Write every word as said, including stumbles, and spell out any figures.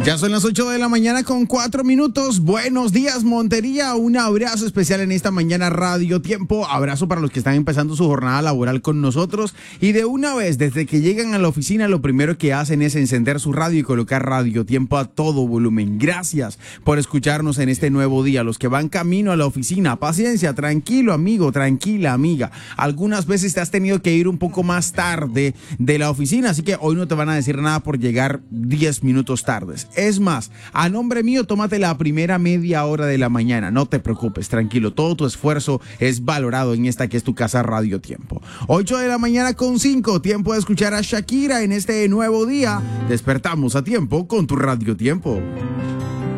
Ya son las ocho de la mañana con cuatro minutos. Buenos días, Montería. Un abrazo especial en esta mañana Radio Tiempo. Abrazo para los que están empezando su jornada laboral con nosotros. Y de una vez, desde que llegan a la oficina, lo primero que hacen es encender su radio y colocar Radio Tiempo a todo volumen. Gracias por escucharnos en este nuevo día. Los que van camino a la oficina, paciencia, tranquilo, amigo, tranquila, amiga. Algunas veces te has tenido que ir un poco más tarde de la oficina, así que hoy no te van a decir nada por llegar diez minutos tardes. Es más, a nombre mío, tómate la primera media hora de la mañana. No te preocupes, tranquilo. Todo tu esfuerzo es valorado en esta que es tu casa Radio Tiempo. ocho de la mañana con cinco. Tiempo de escuchar a Shakira en este nuevo día. Despertamos a tiempo con tu Radio Tiempo.